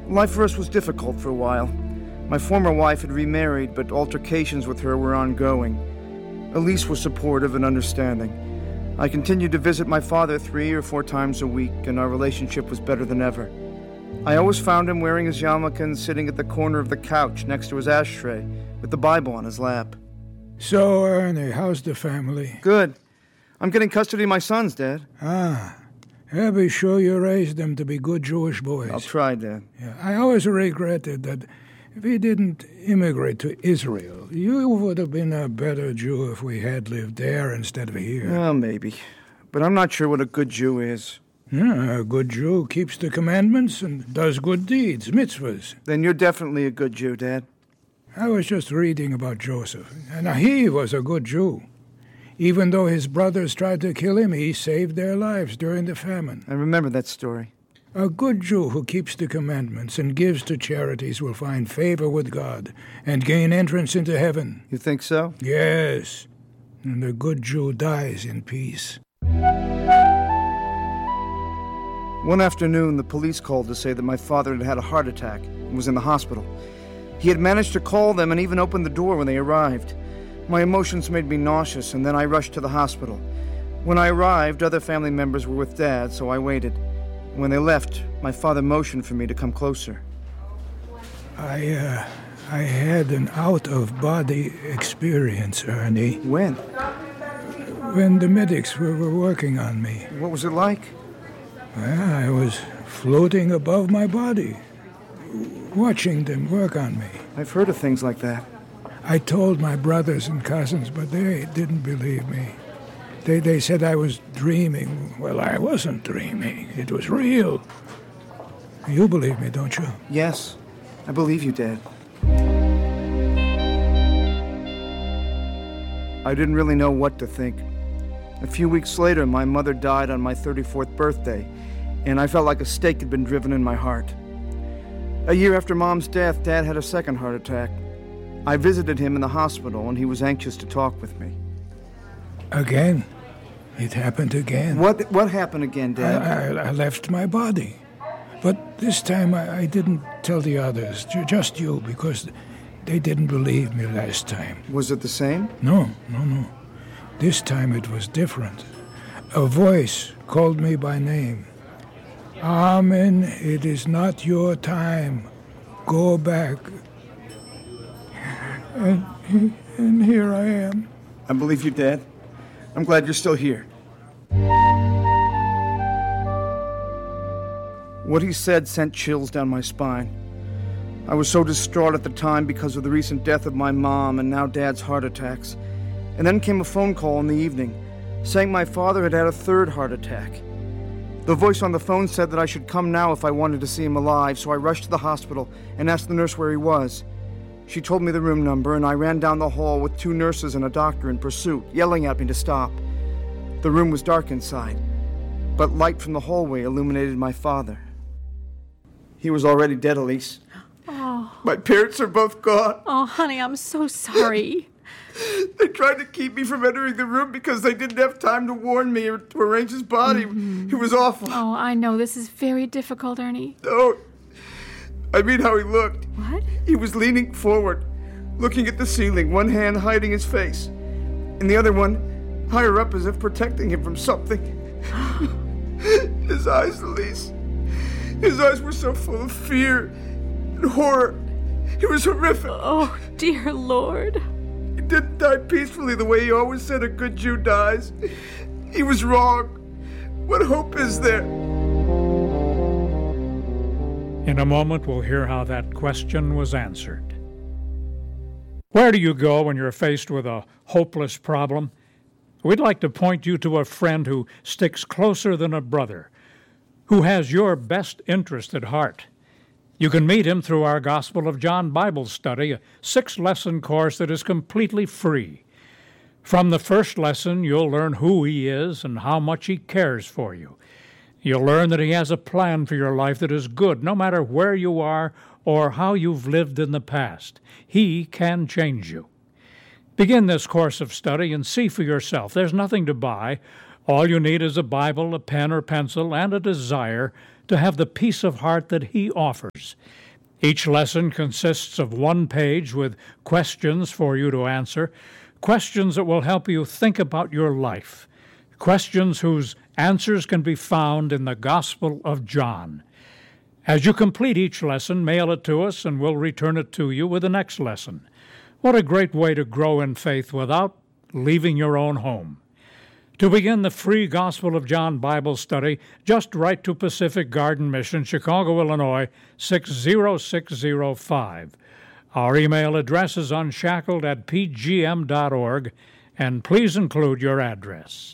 Life for us was difficult for a while. My former wife had remarried, but altercations with her were ongoing. Elise was supportive and understanding. I continued to visit my father 3 or 4 times a week, and our relationship was better than ever. I always found him wearing his yarmulke and sitting at the corner of the couch next to his ashtray with the Bible on his lap. So, Ernie, how's the family? Good. I'm getting custody of my sons, Dad. Yeah, be sure you raise them to be good Jewish boys. I'll try, Dad. Yeah, I always regretted that we didn't immigrate to Israel. You would have been a better Jew if we had lived there instead of here. Well, maybe. But I'm not sure what a good Jew is. Yeah, a good Jew keeps the commandments and does good deeds, mitzvahs. Then you're definitely a good Jew, Dad. I was just reading about Joseph, and he was a good Jew. Even though his brothers tried to kill him, he saved their lives during the famine. I remember that story. A good Jew who keeps the commandments and gives to charities will find favor with God and gain entrance into heaven. You think so? Yes. And a good Jew dies in peace. One afternoon, the police called to say that my father had had a heart attack and was in the hospital. He had managed to call them and even opened the door when they arrived. My emotions made me nauseous, and then I rushed to the hospital. When I arrived, other family members were with Dad, so I waited. When they left, my father motioned for me to come closer. I had an out-of-body experience, Ernie. When? When the medics were working on me. What was it like? Well, I was floating above my body, watching them work on me. I've heard of things like that. I told my brothers and cousins, but they didn't believe me. They said I was dreaming. Well, I wasn't dreaming. It was real. You believe me, don't you? Yes, I believe you, Dad. I didn't really know what to think. A few weeks later, my mother died on my 34th birthday, and I felt like a stake had been driven in my heart. A year after Mom's death, Dad had a second heart attack. I visited him in the hospital, and he was anxious to talk with me. Again? It happened again. What happened again, Dad? I left my body. But this time I didn't tell the others, just you, because they didn't believe me last time. Was it the same? No. This time it was different. A voice called me by name. Amen, it is not your time. Go back. And here I am. I believe you, Dad. I'm glad you're still here. What he said sent chills down my spine. I was so distraught at the time because of the recent death of my mom and now Dad's heart attacks. And then came a phone call in the evening, saying my father had had a third heart attack. The voice on the phone said that I should come now if I wanted to see him alive, so I rushed to the hospital and asked the nurse where he was. She told me the room number, and I ran down the hall with 2 nurses and a doctor in pursuit, yelling at me to stop. The room was dark inside, but light from the hallway illuminated my father. He was already dead, Elise. Oh. My parents are both gone. Oh, honey, I'm so sorry. They tried to keep me from entering the room because they didn't have time to warn me or to arrange his body. Mm-hmm. It was awful. Oh, I know. This is very difficult, Ernie. No, I mean how he looked. What? He was leaning forward, looking at the ceiling, one hand hiding his face, and the other one higher up as if protecting him from something. His eyes, Elise. His eyes were so full of fear and horror. It was horrific. Oh, dear Lord. He didn't die peacefully the way he always said a good Jew dies. He was wrong. What hope is there? In a moment, we'll hear how that question was answered. Where do you go when you're faced with a hopeless problem? We'd like to point you to a friend who sticks closer than a brother, who has your best interest at heart. You can meet him through our Gospel of John Bible study, a 6-lesson course that is completely free. From the first lesson, you'll learn who he is and how much he cares for you. You'll learn that he has a plan for your life that is good, no matter where you are or how you've lived in the past. He can change you. Begin this course of study and see for yourself. There's nothing to buy. All you need is a Bible, a pen or pencil, and a desire to have the peace of heart that He offers. Each lesson consists of one page with questions for you to answer, questions that will help you think about your life, questions whose answers can be found in the Gospel of John. As you complete each lesson, mail it to us and we'll return it to you with the next lesson. What a great way to grow in faith without leaving your own home. To begin the free Gospel of John Bible study, just write to Pacific Garden Mission, Chicago, Illinois, 60605. Our email address is unshackled@pgm.org, and please include your address.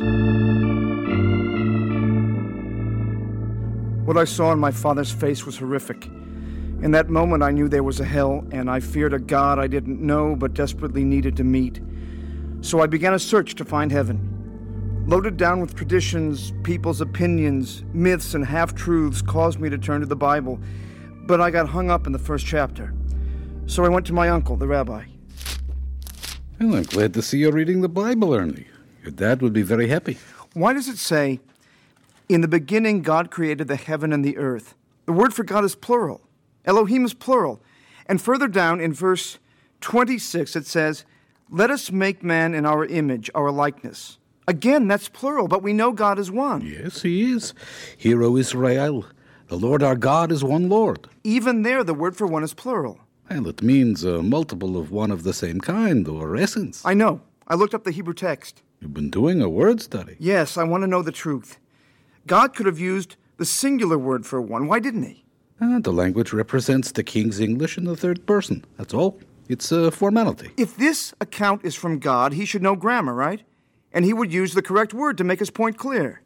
What I saw in my father's face was horrific. In that moment, I knew there was a hell, and I feared a God I didn't know but desperately needed to meet. So I began a search to find heaven. Loaded down with traditions, people's opinions, myths, and half-truths caused me to turn to the Bible, but I got hung up in the first chapter. So I went to my uncle, the rabbi. Well, I'm glad to see you're reading the Bible, Ernie. Your dad would be very happy. Why does it say, "In the beginning God created the heaven and the earth"? The word for God is plural. Elohim is plural. And further down in verse 26 it says, "Let us make man in our image, our likeness." Again, that's plural, but we know God is one. Yes, He is. Hear, O Israel, the Lord our God is one Lord. Even there, the word for one is plural. Well, it means a multiple of one of the same kind, or essence. I know. I looked up the Hebrew text. You've been doing a word study. Yes, I want to know the truth. God could have used the singular word for one. Why didn't He? The language represents the King's English in the third person. That's all. It's a formality. If this account is from God, He should know grammar, right? And He would use the correct word to make His point clear.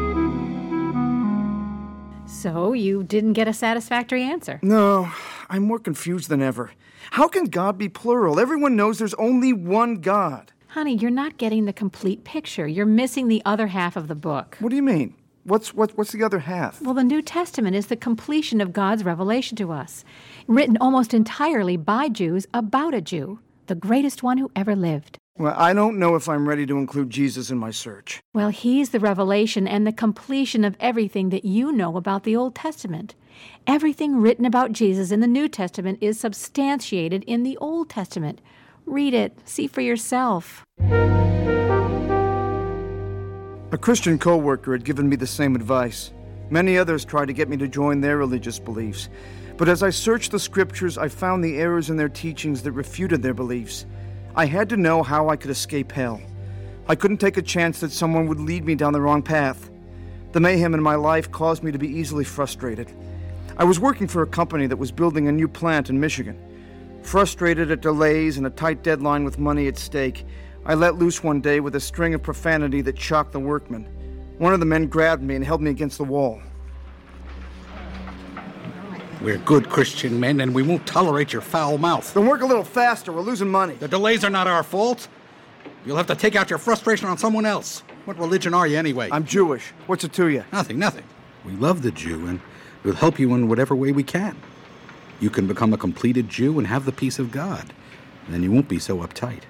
So you didn't get a satisfactory answer. No, I'm more confused than ever. How can God be plural? Everyone knows there's only one God. Honey, you're not getting the complete picture. You're missing the other half of the book. What do you mean? What's the other half? Well, the New Testament is the completion of God's revelation to us, written almost entirely by Jews about a Jew, the greatest one who ever lived. Well, I don't know if I'm ready to include Jesus in my search. Well, He's the revelation and the completion of everything that you know about the Old Testament. Everything written about Jesus in the New Testament is substantiated in the Old Testament. Read it. See for yourself. A Christian co-worker had given me the same advice. Many others tried to get me to join their religious beliefs. But as I searched the scriptures, I found the errors in their teachings that refuted their beliefs. I had to know how I could escape hell. I couldn't take a chance that someone would lead me down the wrong path. The mayhem in my life caused me to be easily frustrated. I was working for a company that was building a new plant in Michigan. Frustrated at delays and a tight deadline with money at stake, I let loose one day with a string of profanity that shocked the workmen. One of the men grabbed me and held me against the wall. We're good Christian men, and we won't tolerate your foul mouth. Then work a little faster, we're losing money. The delays are not our fault. You'll have to take out your frustration on someone else. What religion are you anyway? I'm Jewish. What's it to you? Nothing. We love the Jew, and we'll help you in whatever way we can. You can become a completed Jew and have the peace of God. And then you won't be so uptight.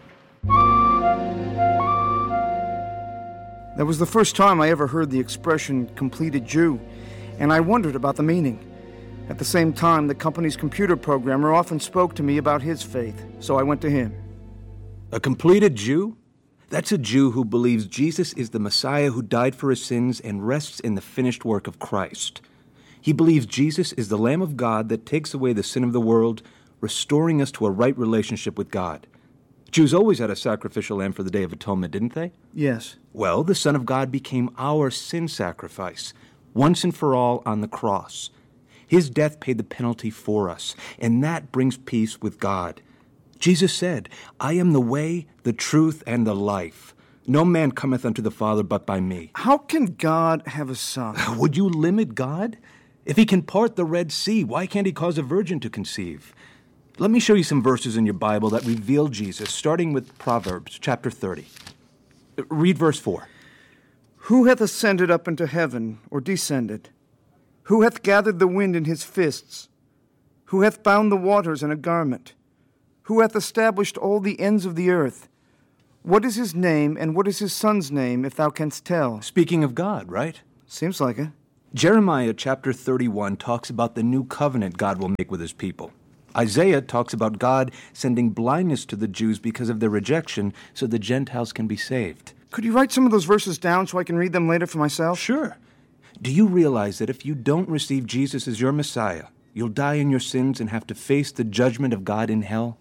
That was the first time I ever heard the expression completed Jew, and I wondered about the meaning. At the same time, the company's computer programmer often spoke to me about his faith, so I went to him. A completed Jew? That's a Jew who believes Jesus is the Messiah who died for his sins and rests in the finished work of Christ. He believes Jesus is the Lamb of God that takes away the sin of the world, restoring us to a right relationship with God. Jews always had a sacrificial lamb for the Day of Atonement, didn't they? Yes. Well, the Son of God became our sin sacrifice, once and for all on the cross. His death paid the penalty for us, and that brings peace with God. Jesus said, "I am the way, the truth, and the life. No man cometh unto the Father but by me." How can God have a son? Would you limit God? If He can part the Red Sea, why can't He cause a virgin to conceive? Let me show you some verses in your Bible that reveal Jesus, starting with Proverbs chapter 30. Read verse 4. Who hath ascended up into heaven, or descended? Who hath gathered the wind in his fists? Who hath bound the waters in a garment? Who hath established all the ends of the earth? What is his name, and what is his son's name, if thou canst tell? Speaking of God, right? Seems like it. Jeremiah chapter 31 talks about the new covenant God will make with his people. Isaiah talks about God sending blindness to the Jews because of their rejection so the Gentiles can be saved. Could you write some of those verses down so I can read them later for myself? Sure. Do you realize that if you don't receive Jesus as your Messiah, you'll die in your sins and have to face the judgment of God in hell?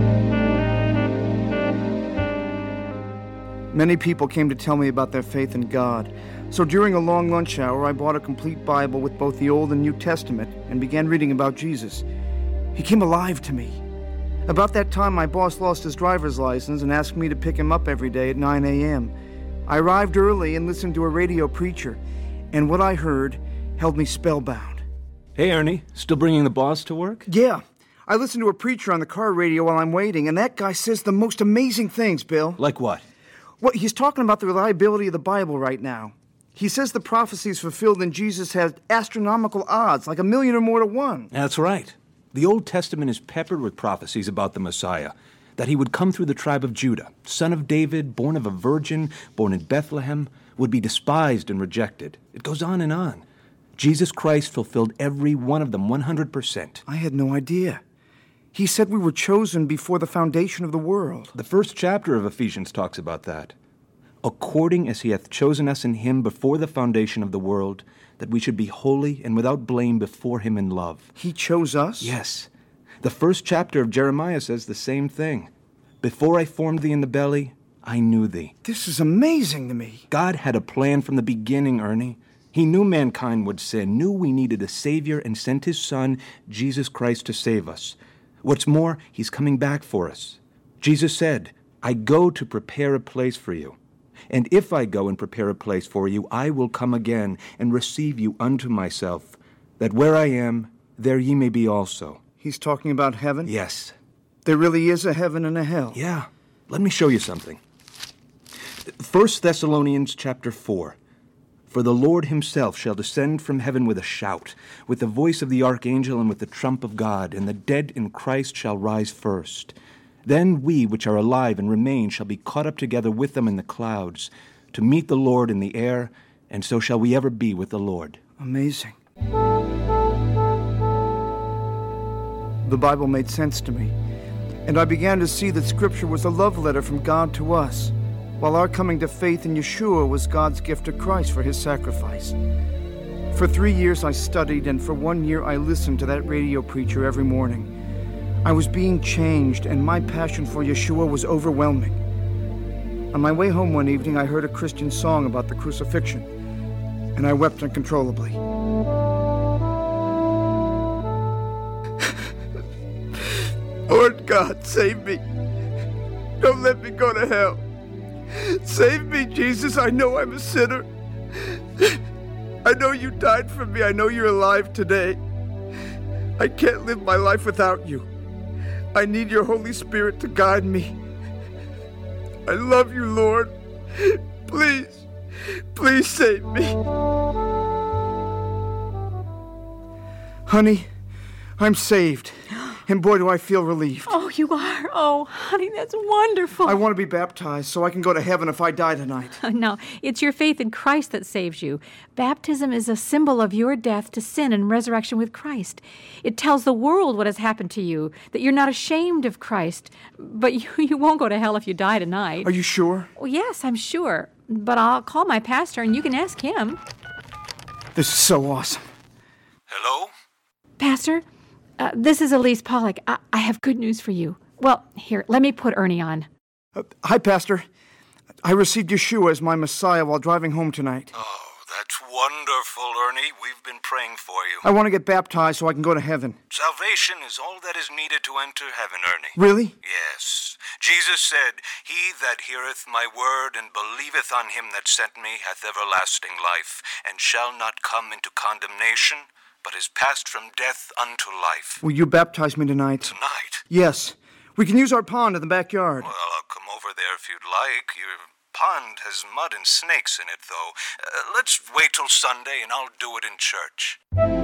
Many people came to tell me about their faith in God. So during a long lunch hour, I bought a complete Bible with both the Old and New Testament and began reading about Jesus. He came alive to me. About that time, my boss lost his driver's license and asked me to pick him up every day at 9 a.m. I arrived early and listened to a radio preacher, and what I heard held me spellbound. Hey, Ernie, still bringing the boss to work? Yeah. I listened to a preacher on the car radio while I'm waiting, and that guy says the most amazing things, Bill. Like what? Well, he's talking about the reliability of the Bible right now. He says the prophecies fulfilled in Jesus have astronomical odds, like 1 million or more to 1. That's right. The Old Testament is peppered with prophecies about the Messiah, that he would come through the tribe of Judah, son of David, born of a virgin, born in Bethlehem, would be despised and rejected. It goes on and on. Jesus Christ fulfilled every one of them 100%. I had no idea. He said we were chosen before the foundation of the world. The first chapter of Ephesians talks about that. According as he hath chosen us in him before the foundation of the world, that we should be holy and without blame before him in love. He chose us? Yes. The first chapter of Jeremiah says the same thing. Before I formed thee in the belly, I knew thee. This is amazing to me. God had a plan from the beginning, Ernie. He knew mankind would sin, knew we needed a Savior, and sent his Son, Jesus Christ, to save us. What's more, he's coming back for us. Jesus said, I go to prepare a place for you. And if I go and prepare a place for you, I will come again and receive you unto myself, that where I am, there ye may be also. He's talking about heaven? Yes. There really is a heaven and a hell. Yeah. Let me show you something. 1 Thessalonians chapter 4. For the Lord himself shall descend from heaven with a shout, with the voice of the archangel and with the trump of God, and the dead in Christ shall rise first. Then we which are alive and remain shall be caught up together with them in the clouds, to meet the Lord in the air, and so shall we ever be with the Lord. Amazing. The Bible made sense to me, and I began to see that Scripture was a love letter from God to us, while our coming to faith in Yeshua was God's gift to Christ for his sacrifice. For 3 years I studied, and for 1 year I listened to that radio preacher every morning. I was being changed, and my passion for Yeshua was overwhelming. On my way home one evening, I heard a Christian song about the crucifixion, and I wept uncontrollably. Lord God, save me. Don't let me go to hell. Save me, Jesus. I know I'm a sinner. I know you died for me. I know you're alive today. I can't live my life without you. I need your Holy Spirit to guide me. I love you, Lord. Please, please save me. Honey, I'm saved. And boy, do I feel relieved. Oh, you are? Oh, honey, that's wonderful. I want to be baptized so I can go to heaven if I die tonight. No, it's your faith in Christ that saves you. Baptism is a symbol of your death to sin and resurrection with Christ. It tells the world what has happened to you, that you're not ashamed of Christ, but you won't go to hell if you die tonight. Are you sure? Well, yes, I'm sure. But I'll call my pastor and you can ask him. This is so awesome. Hello? Pastor? This is Elise Pollock. I have good news for you. Well, here, let me put Ernie on. Hi, Pastor. I received Yeshua as my Messiah while driving home tonight. Oh, that's wonderful, Ernie. We've been praying for you. I want to get baptized so I can go to heaven. Salvation is all that is needed to enter heaven, Ernie. Really? Yes. Jesus said, He that heareth my word and believeth on him that sent me hath everlasting life, and shall not come into condemnation, but is passed from death unto life. Will you baptize me tonight? Tonight? Yes. We can use our pond in the backyard. Well, I'll come over there if you'd like. Your pond has mud and snakes in it, though. Let's wait till Sunday and I'll do it in church.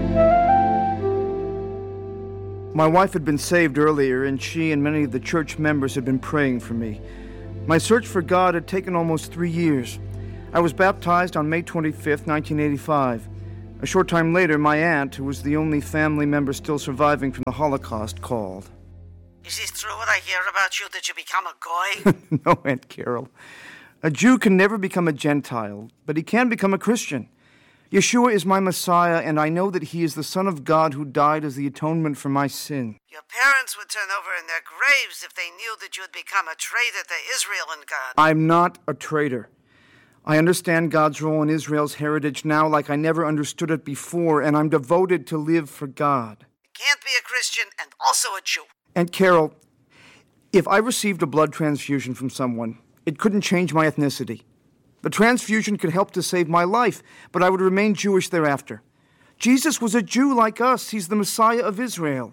My wife had been saved earlier, and she and many of the church members had been praying for me. My search for God had taken almost 3 years. I was baptized on May 25th, 1985. A short time later, my aunt, who was the only family member still surviving from the Holocaust, called. Is it true what I hear about you, that you become a goy? No, Aunt Carol. A Jew can never become a Gentile, but he can become a Christian. Yeshua is my Messiah, and I know that he is the Son of God who died as the atonement for my sin. Your parents would turn over in their graves if they knew that you had become a traitor to Israel and God. I'm not a traitor. I understand God's role in Israel's heritage now like I never understood it before, and I'm devoted to live for God. You can't be a Christian and also a Jew. And Carol, if I received a blood transfusion from someone, it couldn't change my ethnicity. The transfusion could help to save my life, but I would remain Jewish thereafter. Jesus was a Jew like us. He's the Messiah of Israel.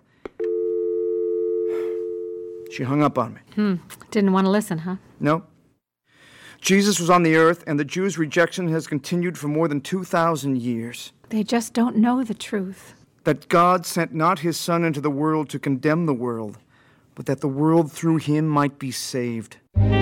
She hung up on me. Didn't want to listen, huh? No. Jesus was on the earth, and the Jews' rejection has continued for more than 2,000 years. They just don't know the truth. That God sent not his Son into the world to condemn the world, but that the world through him might be saved.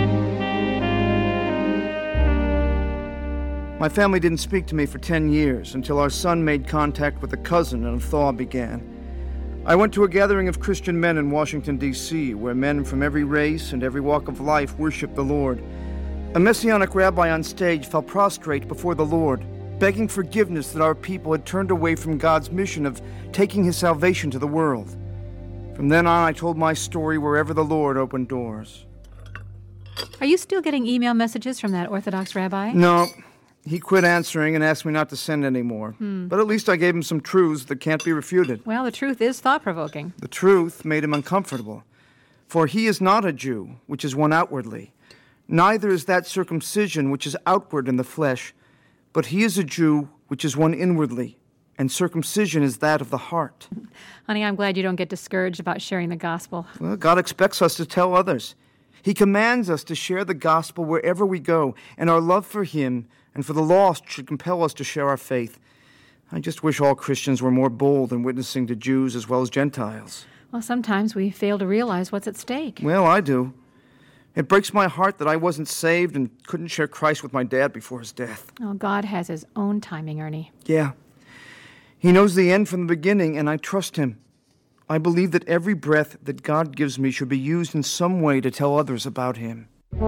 My family didn't speak to me for 10 years until our son made contact with a cousin and a thaw began. I went to a gathering of Christian men in Washington, D.C., where men from every race and every walk of life worshiped the Lord. A Messianic rabbi on stage fell prostrate before the Lord, begging forgiveness that our people had turned away from God's mission of taking his salvation to the world. From then on, I told my story wherever the Lord opened doors. Are you still getting email messages from that Orthodox rabbi? No. He quit answering and asked me not to send any more. But at least I gave him some truths that can't be refuted. Well, the truth is thought-provoking. The truth made him uncomfortable. For he is not a Jew, which is one outwardly. Neither is that circumcision, which is outward in the flesh. But he is a Jew, which is one inwardly. And circumcision is that of the heart. Honey, I'm glad you don't get discouraged about sharing the gospel. Well, God expects us to tell others. He commands us to share the gospel wherever we go, and our love for him and for the lost should compel us to share our faith. I just wish all Christians were more bold in witnessing to Jews as well as Gentiles. Well, sometimes we fail to realize what's at stake. Well, I do. It breaks my heart that I wasn't saved and couldn't share Christ with my dad before his death. Oh, God has his own timing, Ernie. Yeah. He knows the end from the beginning, and I trust him. I believe that every breath that God gives me should be used in some way to tell others about him.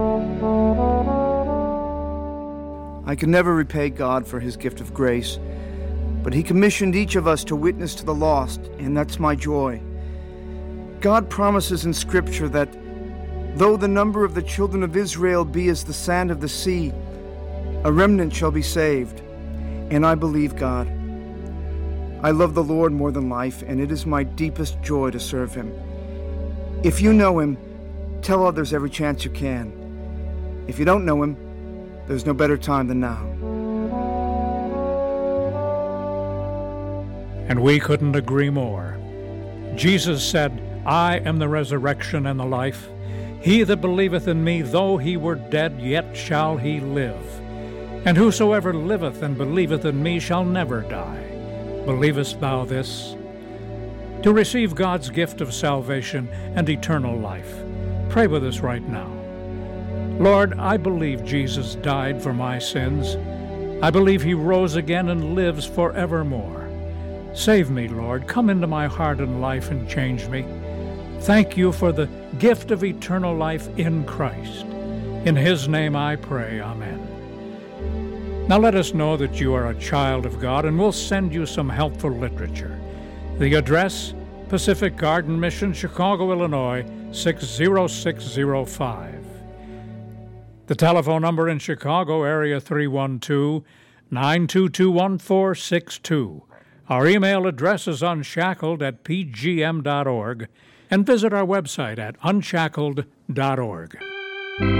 I can never repay God for his gift of grace, but he commissioned each of us to witness to the lost, and that's my joy. God promises in Scripture that though the number of the children of Israel be as the sand of the sea, a remnant shall be saved, and I believe God. I love the Lord more than life, and it is my deepest joy to serve him. If you know him, tell others every chance you can. If you don't know him, there's no better time than now. And we couldn't agree more. Jesus said, I am the resurrection and the life. He that believeth in me, though he were dead, yet shall he live. And whosoever liveth and believeth in me shall never die. Believest thou this? To receive God's gift of salvation and eternal life, pray with us right now. Lord, I believe Jesus died for my sins. I believe he rose again and lives forevermore. Save me, Lord. Come into my heart and life and change me. Thank you for the gift of eternal life in Christ. In his name I pray, amen. Now let us know that you are a child of God, and we'll send you some helpful literature. The address, Pacific Garden Mission, Chicago, Illinois, 60605. The telephone number in Chicago, area 312-922-1462. Our email address is unshackled@pgm.org, and visit our website at unshackled.org.